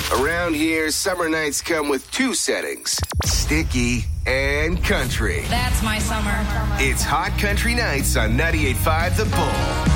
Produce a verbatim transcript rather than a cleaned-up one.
Around here, summer nights come with two settings, sticky and country. That's my summer. It's Hot Country Nights on ninety-eight point five The Bull.